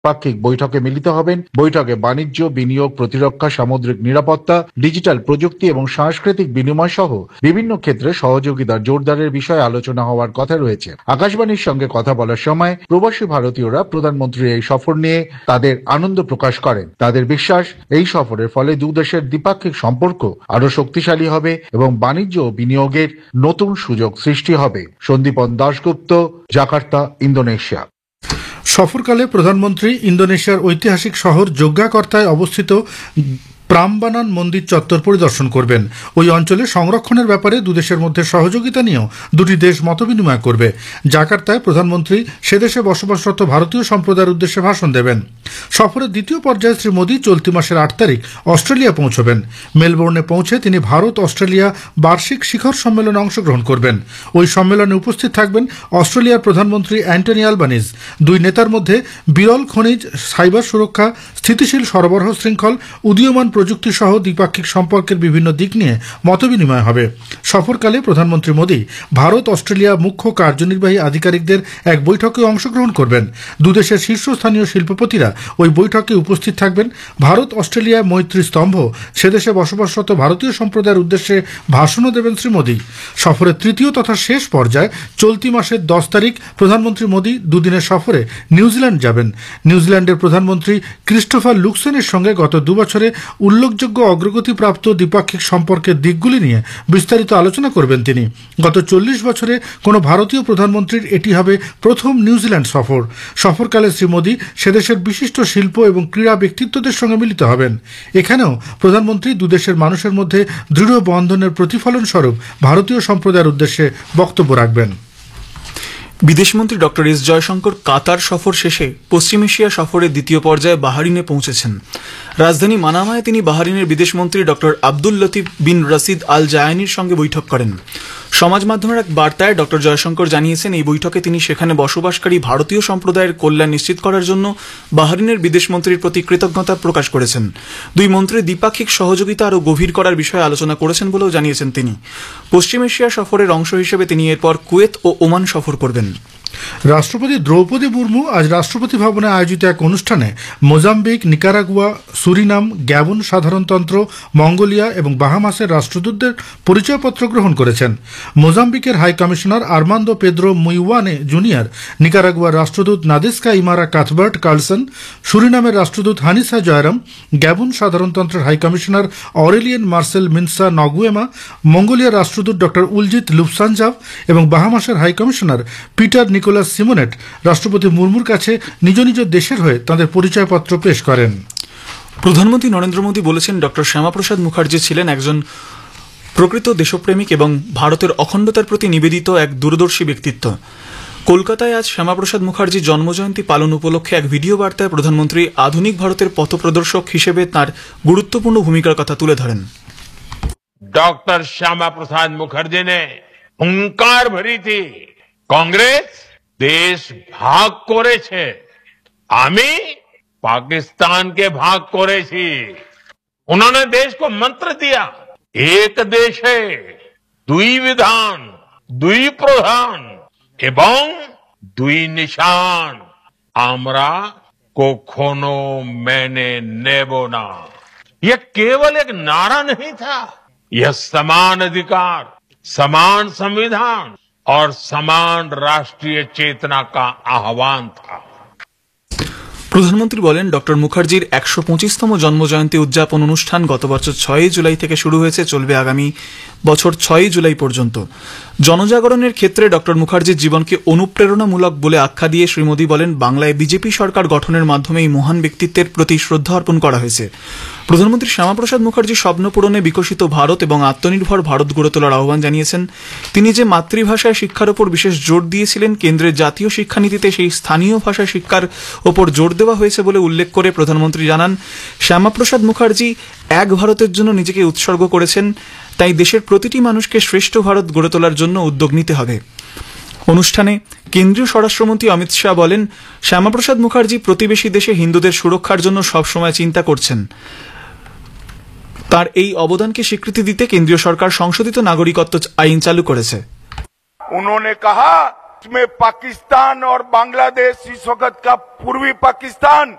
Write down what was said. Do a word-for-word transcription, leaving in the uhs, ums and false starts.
পাক্ষিক বৈঠকে মিলিত হবেন। বৈঠকে বাণিজ্য, বিনিয়োগ, প্রতিরক্ষা, সামুদ্রিক নিরাপত্তা, ডিজিটাল প্রযুক্তি এবং সাংস্কৃতিক বিনিময় সহ বিভিন্ন ক্ষেত্রে সহযোগিতার জোরদারের বিষয়ে আলোচনা হওয়ার কথা রয়েছে। আকাশবাণীর সঙ্গে কথা বলার সময় প্রবাসী ভারতীয়রা প্রধানমন্ত্রীর এই সফর নিয়ে তাদের আনন্দ প্রকাশ করেন। তাদের বিশ্বাস, এই সফরের ফলে দুদেশের দ্বিপাক্ষিক সম্পর্ক আরো শক্তিশালী হবে এবং বাণিজ্য ও বিনিয়োগের নতুন সুযোগ সৃষ্টি হবে। Sandipan Dasgupta, Jakarta, Indonesia. সফরকালে প্রধানমন্ত্রী ইন্দোনেশিয়ার ঐতিহাসিক শহর জোগ্যাকর্তায় অবস্থিত প্রাম্বানান মন্দির চত্বর পরিদর্শন করবেন। ওই অঞ্চলে সংরক্ষণের ব্যাপারে দুদেশের মধ্যে সহযোগিতা নিয়েও দুটি দেশ মতবিনিময় করবে। জাকার্তায় প্রধানমন্ত্রী সেদেশে বসবাসরত ভারতীয় সম্প্রদায়ের উদ্দেশ্যে ভাষণ দেবেন। সফরের দ্বিতীয় পর্যায়ে শ্রী মোদী চলতি মাসের আট তারিখ অস্ট্রেলিয়া পৌঁছবেন। মেলবোর্নে পৌঁছে তিনি ভারত অস্ট্রেলিয়া বার্ষিক শিখর সম্মেলনে অংশগ্রহণ করবেন। ওই সম্মেলনে উপস্থিত থাকবেন অস্ট্রেলিয়ার প্রধানমন্ত্রী অ্যান্টনি আলবানিজ। দুই নেতার মধ্যে বিরল খনিজ, সাইবার সুরক্ষা, স্থিতিশীল সরবরাহ শৃঙ্খল, উদীয়মান প্রযুক্তি সহ দ্বিপাক্ষিক সম্পর্কের বিভিন্ন দিক নিয়ে মতবিনিময় হবে। সফরকালে প্রধানমন্ত্রী মোদী ভারত অস্ট্রেলিয়া মুখ্য কার্যনির্বাহী আধিকারিকদের এক বৈঠকে অংশগ্রহণ করবেন। দুদেশের শীর্ষস্থানীয় শিল্পপতিরা ওই বৈঠকে উপস্থিত থাকবেন। ভারত অস্ট্রেলিয়া মৈত্রী স্তম্ভ, সেদেশে বসবাসরত ভারতীয় সম্প্রদায়ের উদ্দেশ্যে ভাষণও দেবেন শ্রী মোদী। সফরের তৃতীয় তথা শেষ পর্যায়ে চলতি মাসের দশ তারিখ প্রধানমন্ত্রী মোদী দুদিনের সফরে নিউজিল্যান্ড যাবেন। নিউজিল্যান্ডের প্রধানমন্ত্রী ক্রিস্টোফার লুক্সেনের সঙ্গে গত দুবছরে উল্লেখযোগ্য অগ্রগতিপ্রাপ্ত দ্বিপাক্ষিক সম্পর্কের দিকগুলি নিয়ে বিস্তারিত আলোচনা করবেন তিনি। গত চল্লিশ বছরে কোনো ভারতীয় প্রধানমন্ত্রীর এটি হবে প্রথম নিউজিল্যান্ড সফর। সফরকালে শ্রী মোদী সেদেশের বিশিষ্ট শিল্প এবং ক্রীড়া ব্যক্তিত্বদের সঙ্গে মিলিত হবেন। এখানেও প্রধানমন্ত্রী দুদেশের মানুষের মধ্যে দৃঢ় বন্ধনের প্রতিফলন স্বরূপ ভারতীয় সম্প্রদায়ের উদ্দেশ্যে বক্তব্য রাখবেন। বিদেশমন্ত্রী ডক্টর এস জয়শঙ্কর কাতার সফর শেষে পশ্চিম এশিয়া সফরের দ্বিতীয় পর্যায়ে বাহারিনে পৌঁছেছেন। রাজধানী মানামায় তিনি বাহারিনের বিদেশমন্ত্রী ডক্টর আব্দুল লতিফ বিন রশিদ আল জায়ানির সঙ্গে বৈঠক করেন। সমাজ মাধ্যমের এক বার্তায় ডক্টর জয়শঙ্কর জানিয়েছেন, এই বৈঠকে তিনি সেখানে বসবাসকারী ভারতীয় সম্প্রদায়ের কল্যাণ নিশ্চিত করার জন্য বাহারিনের বিদেশমন্ত্রীর প্রতি কৃতজ্ঞতা প্রকাশ করেছেন। দুই মন্ত্রী দ্বিপাক্ষিক সহযোগিতা আরও গভীর করার বিষয়ে আলোচনা করেছেন বলেও জানিয়েছেন তিনি। পশ্চিম এশিয়া সফরের অংশ হিসেবে তিনি এরপর কুয়েত ও ওমান সফর করবেন। রাষ্ট্রপতি দ্রৌপদী মুর্মু আজ রাষ্ট্রপতি ভবনে আয়োজিত এক অনুষ্ঠানে মোজাম্বিক, নিকারাগুয়া, সুরিনাম, গ্যাবন সাধারণতন্ত্র, মঙ্গোলিয়া এবং বাহামাসের রাষ্ট্রদূতদের পরিচয়পত্র গ্রহণ করেছেন। মোজাম্বিকের high commissioner Armando Pedro মুইওয়ানে junior, নিকারাগুয়ার রাষ্ট্রদূত নাদেস্কা ইমারা কাথবার্ট কার্লসন, সুরিনামের রাষ্ট্রদূত হানিসা Jayram, Gabon সাধারণতন্ত্রের high commissioner Aurelien Marcel মিনসা নগুয়েমা, মঙ্গোলিয়ার রাষ্ট্রদূত ডক্টর উলজিত লুপসানজাভ এবং বাহামাসের হাই কমিশনার পিটার নিকোলাস সিমোনেট রাষ্ট্রপতি মুর্মুর কাছে নিজ নিজ দেশের হয়ে তাঁদের পরিচয়পত্র পেশ করেন। প্রধানমন্ত্রী নরেন্দ্র মোদী বলেছেন, ডক্টর শ্যামাপ্রসাদ মুখার্জি ছিলেন একজন প্রকৃত দেশপ্রেমিক এবং ভারতের অখণ্ডতার প্রতি নিবেদিত এক দূরদর্শী ব্যক্তিত্ব। কলকাতায় আজ শ্যামাপ্রসাদ মুখার্জির জন্মজয়ন্তী পালন উপলক্ষে এক ভিডিও বার্তায় প্রধানমন্ত্রী আধুনিক ভারতের পথপ্রদর্শক হিসেবে তাঁর গুরুত্বপূর্ণ ভূমিকার কথা তুলে ধরেন। ডক্টর শ্যামাপ্রসাদ মুখার্জি ने हुंकार भरी थी। कांग्रेस देश भाग করেছে, আমি पाकिस्तान के भाग করেছি। उन्होंने देश को मंत्र दिया, एक देश है, দুই বিধান, দুই প্রধান এবং দুই নিশান। আমরা কখনো মেনে নেব না। यह केवल एक नारा नहीं था, यह समान अधिकार, समान संविधान और समान राष्ट्रीय चेतना का आह्वान था। প্রধানমন্ত্রী বলেন, ডক্টর মুখার্জির একশো পঁচিশতম জন্মজয়ন্তী উদযাপন অনুষ্ঠান গত বছর ছয়ই জুলাই থেকে শুরু হয়েছে, চলবে আগামী বছর ছয়ই জুলাই পর্যন্ত। জনজাগরণের ক্ষেত্রে ডক্টর মুখার্জির জীবনকে অনুপ্রেরণামূলক বলে আখ্যা দিয়ে শ্রী মোদী বলেন, বাংলায় বিজেপি সরকার গঠনের মাধ্যমে এই মহান ব্যক্তিত্বের প্রতি শ্রদ্ধা অর্পণ করা হয়েছে। প্রধানমন্ত্রী শ্যামাপ্রসাদ মুখার্জির স্বপ্ন পূরণে বিকশিত ভারত এবং আত্মনির্ভর ভারত গড়ে তোলার আহ্বান জানিয়েছেন। তিনি যে মাতৃভাষায় শিক্ষার ওপর বিশেষ জোর দিয়েছিলেন, কেন্দ্রের জাতীয় শিক্ষানীতিতে সেই স্থানীয় ভাষা শিক্ষার ওপর জোর দেওয়া হয়েছে বলে উল্লেখ করে প্রধানমন্ত্রী জানান, শ্যামাপ্রসাদ মুখার্জি এক ভারতের জন্য নিজেকে উৎসর্গ করেছেন, তাই দেশের প্রতিটি মানুষকে শ্রেষ্ঠ ভারত গড়ে তোলার জন্য উদ্যোগ নিতে হবে। অনুষ্ঠানে কেন্দ্রীয় স্বরাষ্ট্রমন্ত্রী অমিত শাহ বলেন, শ্যামাপ্রসাদ মুখার্জি প্রতিবেশী দেশে হিন্দুদের সুরক্ষার জন্য সবসময় চিন্তা করছেন। তার এই অবদানকে স্বীকৃতি দিতে কেন্দ্রীয় সরকার সংশোধিত নাগরিকত্ব আইন চালু করেছে। उन्होंने कहा में पाकिस्तान और बांग्लादेश इस वक्त का पूर्वी पाकिस्तान